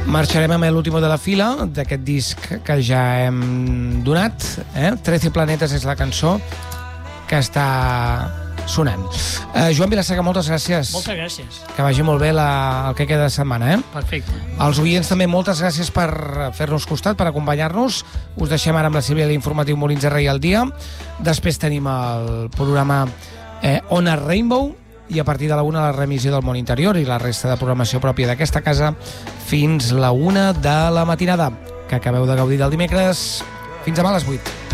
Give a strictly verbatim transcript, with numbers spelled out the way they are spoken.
Marxarem amb l'últim de la fila d'aquest disc que ja hem donat. Eh? trece planetes és la cançó que està sonant. Eh, Joan Vilaseca, moltes gràcies. Moltes gràcies. Que vagi molt bé la, el que queda de setmana. Eh? Perfecte. Els oients també, moltes gràcies per fer-nos costat, per acompanyar-nos. Us deixem ara amb la Sílvia, l'informatiu Molins de Rei al dia. Després tenim el programa eh, Ona Rainbow, i a partir de la una la remissió del món interior i la resta de programació pròpia d'aquesta casa fins la una de la matinada, que acabeu de gaudir del dimecres. Fins demà a les vuit.